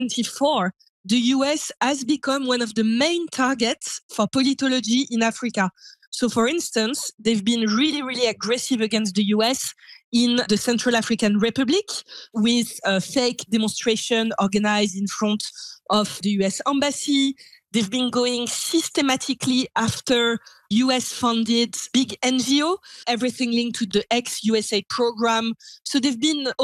2024, the US has become one of the main targets for politology in Africa. So, for instance, they've been really, really aggressive against the US in the Central African Republic with a fake demonstration organized in front of the US embassy. They've been going systematically after US-funded big NGO, everything linked to the ex-USA program. So they've been